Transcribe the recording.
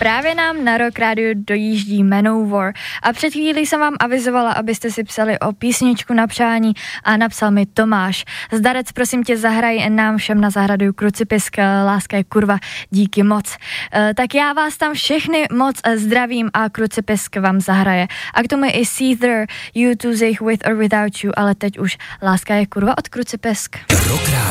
Právě nám na Rock Radio dojíždí Manowar a před chvílí jsem vám avizovala, abyste si psali o písničku na přání a napsal mi Tomáš. Zdarec, prosím tě, zahraj nám všem na zahradu Krucipisk, láska je kurva, díky moc. Tak já vás tam všechny moc zdravím a Krucipisk vám zahraje. A k tomu i Seether, You to Sich With or Without You, ale teď už láska je kurva od Krucipisk. Rock Radio.